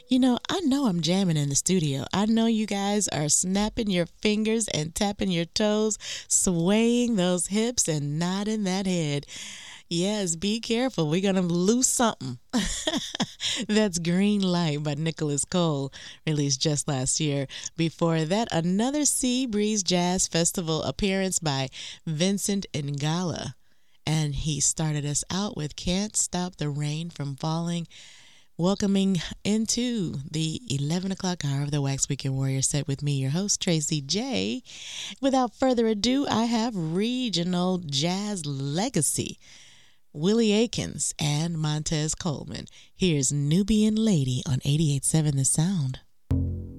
I know I'm jamming in the studio. I know you guys are snapping your fingers and tapping your toes, swaying those hips and nodding that head. Yes, be careful. We're going to lose something. That's Green Light by Nicholas Cole, released just last year. Before that, another Sea Breeze Jazz Festival appearance by Vincent Ingala. And he started us out with Can't Stop the Rain from Falling, welcoming into the 11 o'clock hour of the Wax Weekend Warrior set with me, your host, Tracy J. Without further ado, I have regional jazz legacy, Willie Aikens and Montez Coleman. Here's Nubian Lady on 88.7 The Sound.